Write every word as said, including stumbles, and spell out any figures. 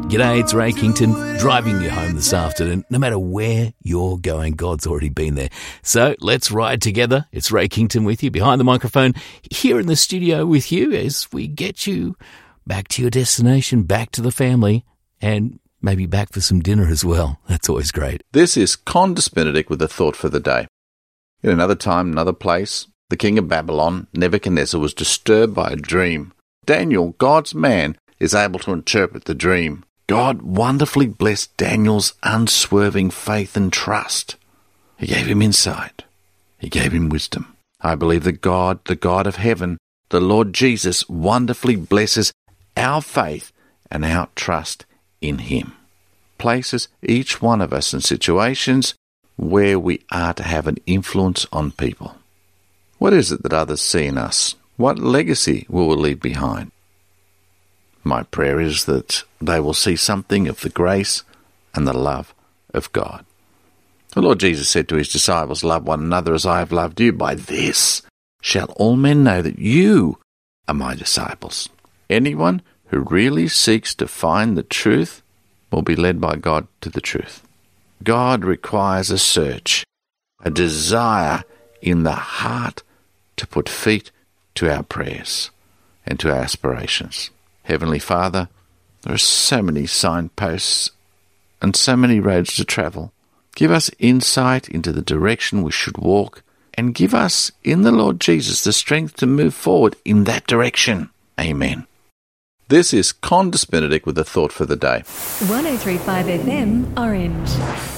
G'day, it's Ray Kington, driving you home this afternoon. No matter where you're going, God's already been there. So let's ride together. It's Ray Kington with you, behind the microphone, here in the studio with you as we get you back to your destination, back to the family, and maybe back for some dinner as well. That's always great. This is Condis Benedict with a thought for the day. In another time, another place, the king of Babylon, Nebuchadnezzar, was disturbed by a dream. Daniel, God's man, is able to interpret the dream. God wonderfully blessed Daniel's unswerving faith and trust. He gave him insight. He gave him wisdom. I believe that God, the God of heaven, the Lord Jesus, wonderfully blesses our faith and our trust in him. Places each one of us in situations where we are to have an influence on people. What is it that others see in us? What legacy will we leave behind? My prayer is that they will see something of the grace and the love of God. The Lord Jesus said to his disciples, "Love one another as I have loved you. By this shall all men know that you are my disciples." Anyone who really seeks to find the truth will be led by God to the truth. God requires a search, a desire in the heart to put feet to our prayers and to our aspirations. Heavenly Father, there are so many signposts and so many roads to travel. Give us insight into the direction we should walk, and give us, in the Lord Jesus, the strength to move forward in that direction. Amen. This is Condis Benedict with a thought for the day. one oh three point five F M, Orange.